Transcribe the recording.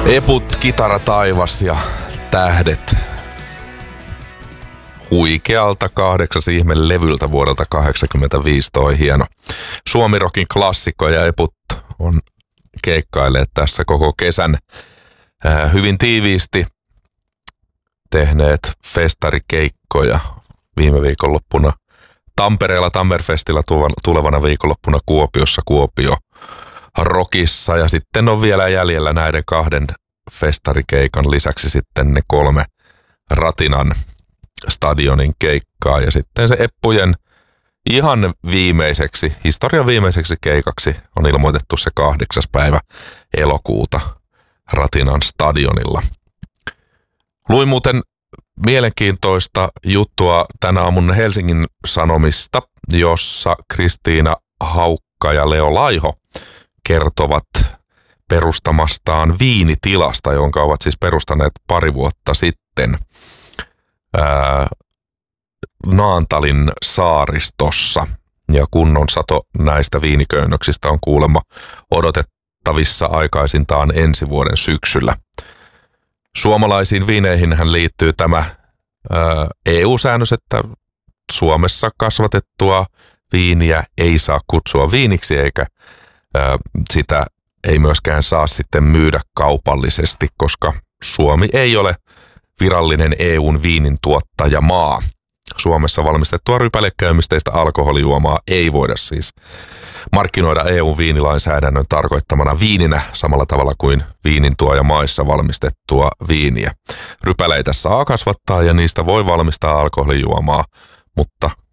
Eput, kitara, taivas ja tähdet. Huikealta 8 ihme levyltä vuodelta 1985 toi hieno Suomi-rockin klassikko, ja Eput on keikkailleet tässä koko kesän hyvin tiiviisti, tehneet festarikeikkoja viime viikonloppuna Tampereella Tammerfestillä, tulevana viikonloppuna Kuopiossa Kuopio Rockissa, ja sitten on vielä jäljellä näiden 2 festarikeikan lisäksi sitten ne 3 Ratinan stadionin keikkaa, ja sitten se Eppujen ihan viimeiseksi, historian viimeiseksi keikaksi on ilmoitettu se 8. päivä elokuuta Ratinan stadionilla. Luin muuten mielenkiintoista juttua tänä aamun Helsingin Sanomista, jossa Kristiina Haukka ja Leo Laiho kertovat perustamastaan viinitilasta, jonka ovat siis perustaneet pari vuotta sitten Naantalin saaristossa. Ja kunnon sato näistä viiniköynnöksistä on kuulemma odotettavissa aikaisintaan ensi vuoden syksyllä. Suomalaisiin viineihinhän liittyy tämä EU-säännös, että Suomessa kasvatettua viiniä ei saa kutsua viiniksi, eikä sitä ei myöskään saa sitten myydä kaupallisesti, koska Suomi ei ole virallinen EUn viinin tuottajamaa. Suomessa valmistettua rypälekäymisteistä alkoholijuomaa ei voida siis markkinoida EUn viinilainsäädännön tarkoittamana viininä samalla tavalla kuin viinintuojamaissa valmistettua viiniä. Rypäleitä saa kasvattaa ja niistä voi valmistaa alkoholijuomaa, mutta